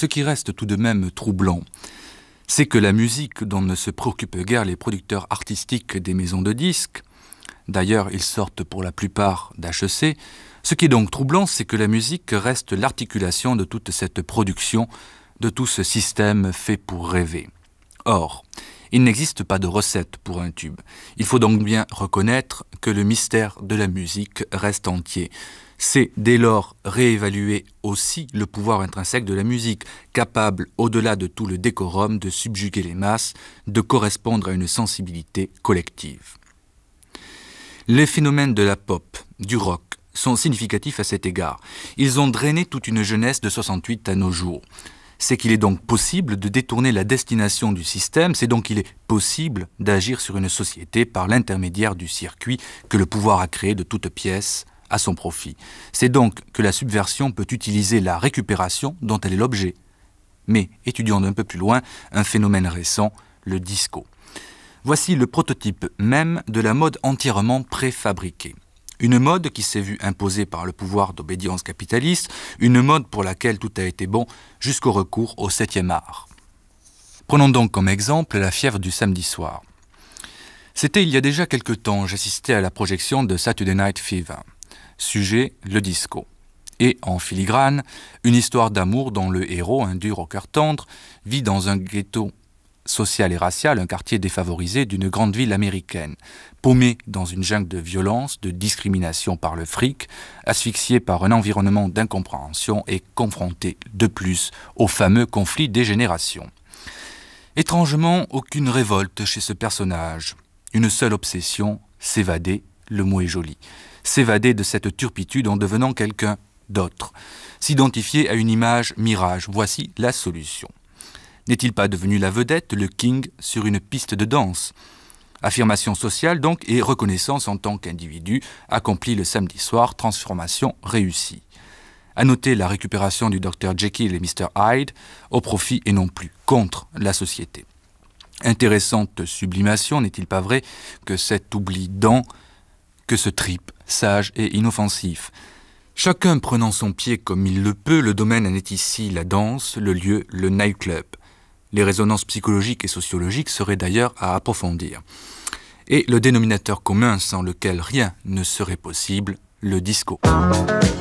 ce qui reste tout de même troublant, c'est que la musique dont ne se préoccupent guère les producteurs artistiques des maisons de disques, d'ailleurs ils sortent pour la plupart d'HEC, ce qui est donc troublant, c'est que la musique reste l'articulation de toute cette production, de tout ce système fait pour rêver. Or, il n'existe pas de recette pour un tube. Il faut donc bien reconnaître que le mystère de la musique reste entier. C'est dès lors réévaluer aussi le pouvoir intrinsèque de la musique, capable, au-delà de tout le décorum, de subjuguer les masses, de correspondre à une sensibilité collective. Les phénomènes de la pop, du rock, sont significatifs à cet égard. Ils ont drainé toute une jeunesse de 68 à nos jours. C'est qu'il est donc possible de détourner la destination du système, c'est donc qu'il est possible d'agir sur une société par l'intermédiaire du circuit que le pouvoir a créé de toutes pièces à son profit. C'est donc que la subversion peut utiliser la récupération dont elle est l'objet. Mais, étudions d'un peu plus loin un phénomène récent, le disco. Voici le prototype même de la mode entièrement préfabriquée. Une mode qui s'est vue imposée par le pouvoir d'obédience capitaliste, une mode pour laquelle tout a été bon jusqu'au recours au 7e art. Prenons donc comme exemple la fièvre du samedi soir. C'était il y a déjà quelque temps, j'assistais à la projection de Saturday Night Fever. Sujet, le disco. Et en filigrane, une histoire d'amour dont le héros, un dur au cœur tendre, vit dans un ghetto social et racial, un quartier défavorisé d'une grande ville américaine, paumé dans une jungle de violence, de discrimination par le fric, asphyxié par un environnement d'incompréhension et confronté de plus au fameux conflit des générations. Étrangement, aucune révolte chez ce personnage, une seule obsession, s'évader, le mot est joli, s'évader de cette turpitude en devenant quelqu'un d'autre, s'identifier à une image mirage, voici la solution. N'est-il pas devenu la vedette, le king, sur une piste de danse? Affirmation sociale donc et reconnaissance en tant qu'individu accompli le samedi soir, transformation réussie. À noter la récupération du Dr Jekyll et Mr Hyde au profit et non plus contre la société. Intéressante sublimation, n'est-il pas vrai que cet oubli que ce trip, sage et inoffensif. Chacun prenant son pied comme il le peut, le domaine en est ici la danse, le lieu, le nightclub. Les résonances psychologiques et sociologiques seraient d'ailleurs à approfondir. Et le dénominateur commun sans lequel rien ne serait possible, le disco.